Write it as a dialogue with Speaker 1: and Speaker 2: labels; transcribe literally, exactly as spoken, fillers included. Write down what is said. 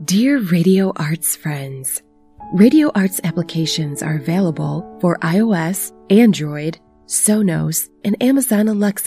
Speaker 1: Dear Radio Arts friends, Radio Arts applications are available for iOS, Android, Sonos, and Amazon Alexa